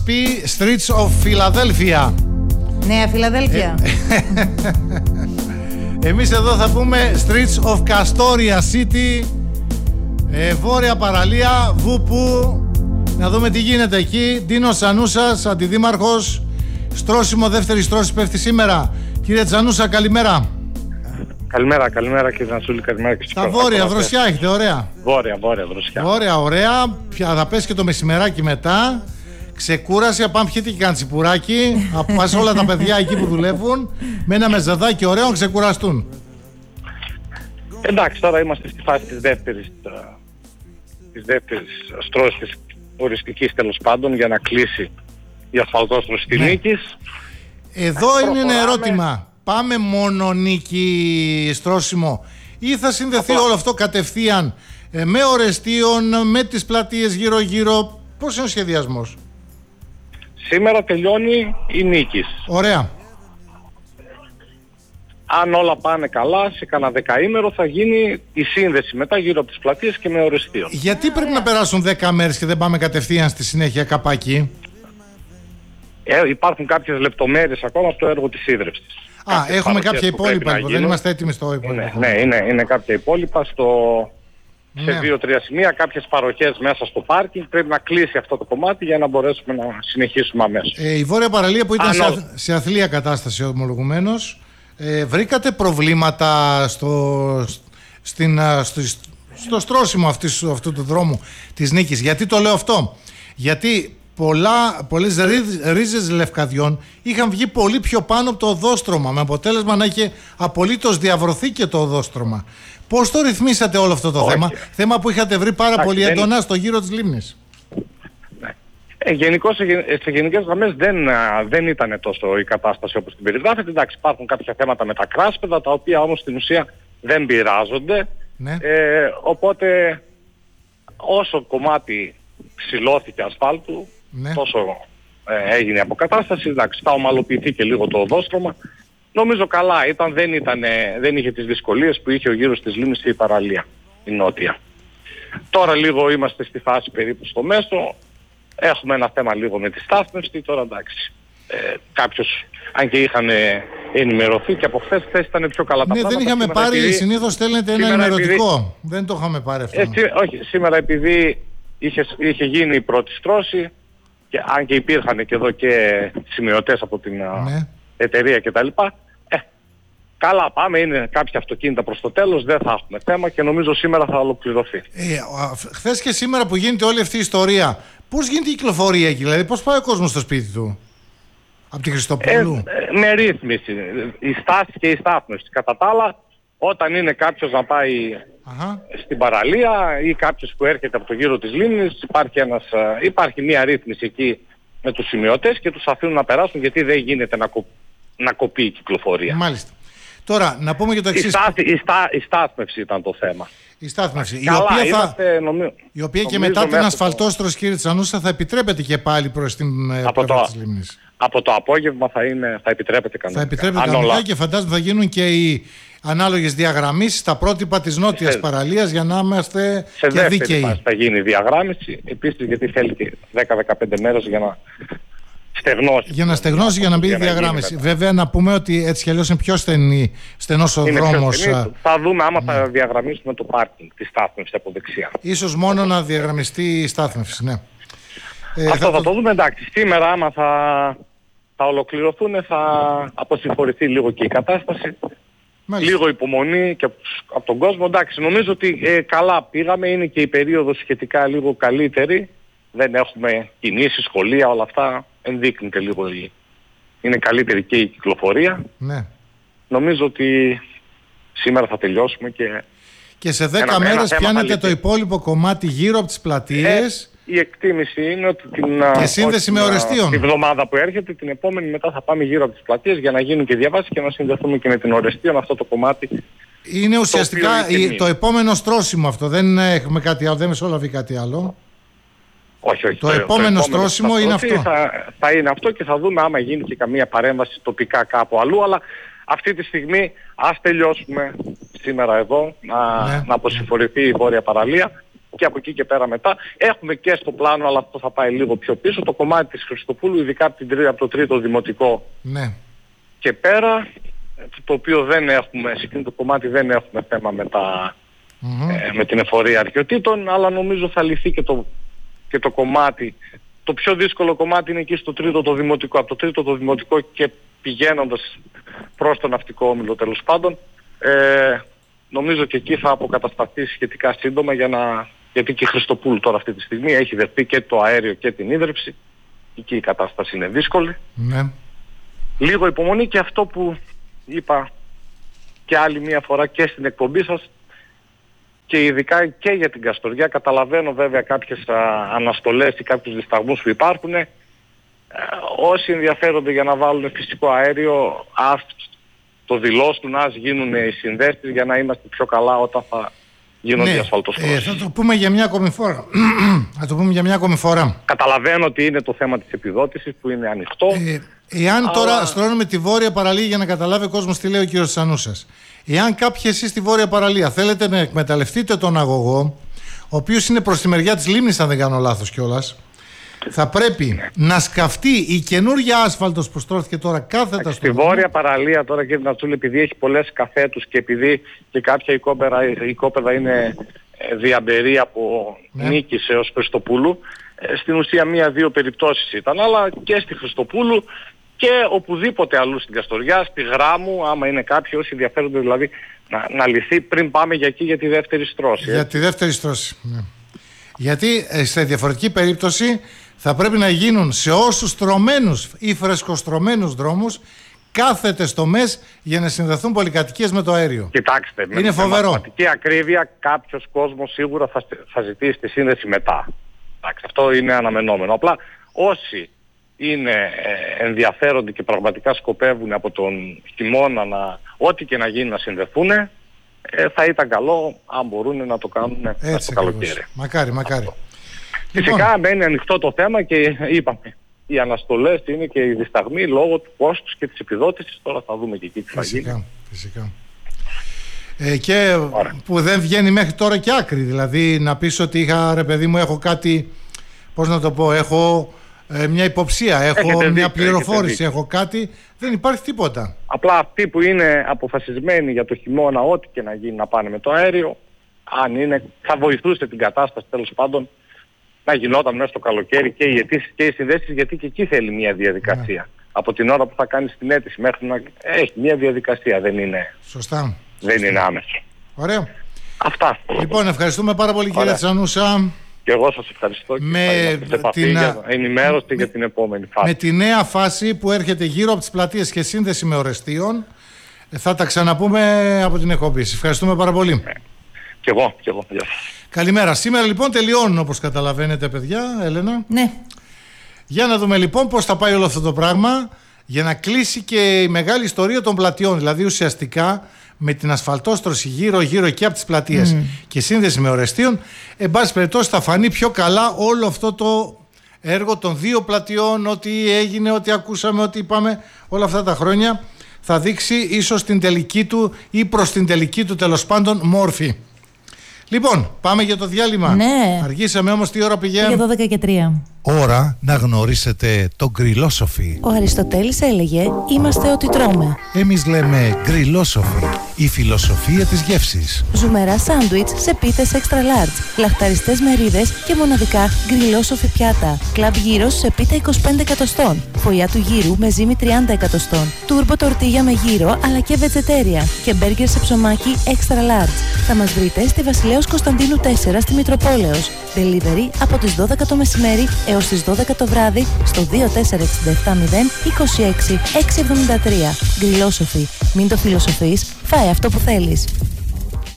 πει Streets of Philadelphia. Νέα Φιλαδέλφια. Εμείς εδώ θα πούμε Streets of Castoria City, βόρεια παραλία, Βούπου. Να δούμε τι γίνεται εκεί. Ντίνος Τσανούσας, αντιδήμαρχος. Στρώσιμο, δεύτερη στρώση πέφτει σήμερα. Κύριε Τσανούσα, καλημέρα. Καλημέρα κύριε Νασούλη, καλημέρα και στα βόρεια, δροσιά έχετε, ωραία. Βόρεια, δροσιά. Ωραία, ωραία. Θα πέσει και το μεσημεράκι μετά. Ξεκούρασε, πάμε πιείτε και κανένα τσιπουράκι. Πας όλα τα παιδιά εκεί που δουλεύουν με ένα μεζαδάκι ωραίο να ξεκουραστούν. Εντάξει, τώρα είμαστε στη φάση της δεύτερης στρώσης της οριστικής, τέλος πάντων, για να κλείσει η ασφαλτόστρωση της Νίκης. Εδώ είναι ένα ερώτημα. Πάμε μόνο Νίκη στρώσιμο ή θα συνδεθεί όλο αυτό κατευθείαν με Ορεστίων, με τις πλατείες γύρω-γύρω? Πώς είναι ο σχεδιασμός? Σήμερα τελειώνει η Νίκης. Ωραία. Αν όλα πάνε καλά, σε κανένα δεκαήμερο θα γίνει η σύνδεση μετά γύρω από τις πλατείες και με Ορεστίων. Γιατί πρέπει να περάσουν 10 μέρες και δεν πάμε κατευθείαν στη συνέχεια καπάκι? Υπάρχουν κάποιες λεπτομέρειες ακόμα από το έργο της ίδρυυσης. Έχουμε κάποια υπόλοιπα, δεν είμαστε έτοιμοι στο υπόλοιπο. Ναι, είναι κάποια υπόλοιπα σε 2-3 σημεία, κάποιες παροχές μέσα στο πάρκινγκ. Πρέπει να κλείσει αυτό το κομμάτι για να μπορέσουμε να συνεχίσουμε αμέσως. Η βόρεια παραλία που ήταν σε αθλία κατάσταση ομολογουμένως, βρήκατε προβλήματα στο στρώσιμο αυτού του δρόμου της Νίκης? Γιατί το λέω αυτό? Γιατί πολλές ρίζες λευκαδιών είχαν βγει πολύ πιο πάνω από το οδόστρωμα, με αποτέλεσμα να είχε απολύτως διαβρωθεί και το οδόστρωμα. Πώς το ρυθμίσατε όλο αυτό το θέμα που είχατε βρει πάρα πολύ έντονα στο γύρο της λίμνης? Γενικώς σε γενικές γραμμές δεν ήταν τόσο η κατάσταση όπως την περιγράφεται. Εντάξει, υπάρχουν κάποια θέματα με τα κράσπεδα, τα οποία όμως στην ουσία δεν πειράζονται. Ναι. Οπότε όσο κομμάτι ψηλώθηκε ασφάλτου, τόσο έγινε η αποκατάσταση. Εντάξει, θα ομαλοποιηθεί και λίγο το οδόστρωμα. Νομίζω καλά ήταν, δεν είχε τις δυσκολίες που είχε ο γύρος της λίμνης και η παραλία, η νότια. Τώρα λίγο είμαστε στη φάση περίπου στο μέσο. Έχουμε ένα θέμα λίγο με τη στάθμευση. Τώρα εντάξει, κάποιος, αν και είχαν ενημερωθεί και από χθες ήταν πιο καλά τα πράγματα. Δεν είχαμε πάρει, συνήθως στέλνετε ένα ενημερωτικό. Δεν το είχαμε πάρει αυτό. Όχι, σήμερα επειδή είχε γίνει η πρώτη στρώση, και αν και υπήρχαν και εδώ και σημειωτές από την εταιρεία κτλ. Καλά πάμε, είναι κάποια αυτοκίνητα προς το τέλος, δεν θα έχουμε θέμα και νομίζω σήμερα θα ολοκληρωθεί. Χθες και σήμερα που γίνεται όλη αυτή η ιστορία, πώς γίνεται η κυκλοφορία εκεί, δηλαδή πώς πάει ο κόσμος στο σπίτι του? Από τη Χριστοπούλου? Με ρύθμιση, η στάση και η στάθμευση. Κατά τα άλλα, όταν είναι κάποιος να πάει στην παραλία ή κάποιος που έρχεται από το γύρο της λίμνης, υπάρχει μια ρύθμιση εκεί με τους σημειωτές και τους αφήνουν να περάσουν, γιατί δεν γίνεται να κοπεί η κυκλοφορία. Μάλιστα. Τώρα, να πούμε και το εξής. Η στάθμευση ήταν το θέμα. Η στάθμευση. Η οποία και μετά την ασφαλτόστρωση, κύριε Τσανούσα, θα επιτρέπεται και πάλι προς την πλευρά της λίμνης. Από το απόγευμα θα επιτρέπεται κανονικά. Θα επιτρέπεται κανονικά και φαντάζομαι θα γίνουν και οι ανάλογες διαγραμμίσεις στα πρότυπα της νότιας παραλίας για να είμαστε και δίκαιοι. Θα γίνει η διαγράμμιση, επίσης γιατί θέλει και 10-15 μέρες για να στεγνώσει. Για να στεγνώσει, για να μπει η διαγράμμιση. Βέβαια να πούμε ότι έτσι κι αλλιώς είναι πιο στενός ο δρόμος. Θα δούμε άμα θα διαγραμμίσουμε το πάρκινγκ, τη στάθμευση από δεξιά. Ίσως μόνο να διαγραμμιστεί η στάθμευση, ναι. Αυτό θα το δούμε, εντάξει. Σήμερα άμα θα ολοκληρωθούν θα αποσυμφορηθεί λίγο και η κατάσταση. Μάλιστα. Λίγο υπομονή και από τον κόσμο. Εντάξει, νομίζω ότι καλά πήγαμε, είναι και η περίοδος σχετικά λίγο καλύτερη. Δεν έχουμε κινήσεις, σχολεία, όλα αυτά ενδείκνυται λίγο. Είναι καλύτερη και η κυκλοφορία. Ναι. Νομίζω ότι σήμερα θα τελειώσουμε και σε 10 μέρες πιάνετε το υπόλοιπο κομμάτι γύρω από τις πλατείες. Η εκτίμηση είναι ότι και σύνδεση με Ορεστίων. Την εβδομάδα που έρχεται, την επόμενη μετά θα πάμε γύρω από τις πλατείες για να γίνουν και διαβάσεις και να συνδεθούμε και με την Ορεστίων, αυτό το κομμάτι. Είναι ουσιαστικά το επόμενο στρώσιμο αυτό, δεν έχουμε κάτι άλλο, δεν μεσολαβεί κάτι άλλο. Όχι. Το επόμενο στρώσιμο είναι αυτό. Θα είναι αυτό και θα δούμε άμα γίνει και καμία παρέμβαση τοπικά κάπου αλλού, αλλά αυτή τη στιγμή ας τελειώσουμε σήμερα εδώ, να αποσυμφορηθεί η βόρεια παραλία, και από εκεί και πέρα μετά. Έχουμε και στο πλάνο, αλλά αυτό θα πάει λίγο πιο πίσω, το κομμάτι της Χριστοπούλου, ειδικά από το τρίτο δημοτικό και πέρα, το οποίο δεν έχουμε, σε εκείνο το κομμάτι δεν έχουμε θέμα με την εφορία αρχαιοτήτων, αλλά νομίζω θα λυθεί και το κομμάτι. Το πιο δύσκολο κομμάτι είναι εκεί στο τρίτο το δημοτικό. Από το τρίτο το δημοτικό και πηγαίνοντας προς το ναυτικό όμιλο τέλος πάντων, νομίζω και εκεί θα αποκατασταθεί σχετικά σύντομα γιατί και η Χριστοπούλου τώρα αυτή τη στιγμή έχει δεχτεί και το αέριο και την ίδρυψη. Εκεί η κατάσταση είναι δύσκολη. Λίγο υπομονή, και αυτό που είπα και άλλη μία φορά και στην εκπομπή σας, και ειδικά και για την Καστοριά. Καταλαβαίνω βέβαια κάποιες αναστολές ή κάποιους δισταγμούς που υπάρχουν. Όσοι ενδιαφέρονται για να βάλουν φυσικό αέριο, ας το δηλώσουν, ας γίνουν οι συνδέσεις για να είμαστε πιο καλά όταν θα γίνονται οι ασφαλτοστρώσεις. Θα το πούμε για μια ακόμη φορά. Καταλαβαίνω ότι είναι το θέμα της επιδότησης που είναι ανοιχτό. Εάν τώρα στρώνουμε τη Βόρεια Παραλία, για να καταλάβει ο κόσμος τι λέει ο κύριος Σανούσας. Εάν κάποιοι εσείς στη Βόρεια Παραλία θέλετε να εκμεταλλευτείτε τον αγωγό, ο οποίος είναι προς τη μεριά της λίμνης, αν δεν κάνω λάθος κιόλας, θα πρέπει να σκαφτεί η καινούργια άσφαλτος που στρώθηκε τώρα κάθετα στη Βόρεια Παραλία τώρα, κύριε Νατσούλη, επειδή έχει πολλές καφέτους και επειδή και κάποια οικόπεδα είναι διαμπερή από Νίκης έως Χριστοπούλου, στην ουσία 1-2 περιπτώσεις ήταν, αλλά και στη Χριστοπούλου και οπουδήποτε αλλού στην Καστοριά, στη Γράμμου, άμα είναι κάποιοι όσοι ενδιαφέρονται δηλαδή να λυθεί πριν πάμε για εκεί για τη δεύτερη στρώση. Για τη δεύτερη στρώση, ναι. Γιατί σε διαφορετική περίπτωση θα πρέπει να γίνουν σε όσους στρωμένους ή φρεσκοστρωμένους δρόμους κάθετες τομές για να συνδεθούν πολυκατοικίες με το αέριο. Κοιτάξτε, είναι φοβερό. Με μαθηματική ακρίβεια κάποιος κόσμος σίγουρα θα ζητήσει τη σύνδεση μετά. Εντάξει, αυτό είναι αναμενόμενο. Απλά όσοι είναι ενδιαφέρονται και πραγματικά σκοπεύουν από τον χειμώνα ό,τι και να γίνει να συνδεθούν, θα ήταν καλό αν μπορούν να το κάνουν το καλοκαίρι. Μακάρι. Φυσικά μένει ανοιχτό το θέμα και είπαμε, οι αναστολές είναι και οι δισταγμοί λόγω του κόστους και της επιδότησης. Τώρα θα δούμε και εκεί τι θα γίνει. Φυσικά. Και που δεν βγαίνει μέχρι τώρα και άκρη. Δηλαδή να πεις ότι έχω κάτι, πώς να το πω, έχω μια υποψία, έχω μια πληροφόρηση, έχω κάτι, δεν υπάρχει τίποτα. Απλά αυτοί που είναι αποφασισμένοι για το χειμώνα, ό,τι και να γίνει να πάνε με το αέριο, αν είναι, θα βοηθούσε την κατάσταση τέλος πάντων να γινόταν μέσα στο καλοκαίρι και οι αιτήσεις και οι συνδέσεις, γιατί και εκεί θέλει μια διαδικασία. Από την ώρα που θα κάνεις την αίτηση μέχρι να έχει μια διαδικασία, δεν είναι. Σωστά. Δεν είναι άμεσο. Ωραίο. Αυτά. Λοιπόν, ευχαριστούμε πάρα πολύ, κύριε Σανούσα. Και εγώ σας ευχαριστώ και για ενημέρωση για την επόμενη φάση. Με τη νέα φάση που έρχεται γύρω από τις πλατείες και σύνδεση με Ορεστίων, θα τα ξαναπούμε από την εκπομπή. Ευχαριστούμε πάρα πολύ. Και εγώ. Γεια σας. Καλημέρα. Σήμερα λοιπόν τελειώνουν, όπως καταλαβαίνετε, παιδιά. Έλενα. Ναι. Για να δούμε λοιπόν πώς θα πάει όλο αυτό το πράγμα για να κλείσει και η μεγάλη ιστορία των πλατιών. Δηλαδή ουσιαστικά με την ασφαλτόστρωση γύρω και από τις πλατείες και σύνδεση με Ορεστίων, εν πάση περιπτώσει θα φανεί πιο καλά όλο αυτό το έργο των δύο πλατιών, ό,τι έγινε, ό,τι ακούσαμε, ό,τι είπαμε όλα αυτά τα χρόνια, θα δείξει ίσως την τελική του ή προς την τελική του τέλος πάντων μόρφη. Λοιπόν, πάμε για το διάλειμμα. Ναι. Αργήσαμε όμως, τι ώρα πηγαίνουμε? Για 12 και 3. Ώρα να γνωρίσετε τον γκριλόσοφι. Ο Αριστοτέλης έλεγε «Είμαστε ό,τι τρώμε». Εμείς λέμε γκριλόσοφι, η φιλοσοφία της γεύσης. Ζουμερά σάντουιτς σε πίτες extra large, λαχταριστές μερίδες και μοναδικά γκριλόσοφι πιάτα. Κλαμπ γύρος σε πίτα 25 εκατοστών, φωλιά του γύρου με ζύμη 30 εκατοστών, τούρμπο τορτίγια με γύρο αλλά και βετζετέρια και μπέργκερ σε ψωμάκι extra large. Θα μας βρείτε στη Βασιλέως Κωνσταντίνου 4 στη Μητροπόλεως. Delivery από τις 12 το μεσημέρι έως τις 12 το βράδυ στο 24670 26 673. Γκριλόσοφι. Μην το φιλοσοφείς, φάε αυτό που θέλεις.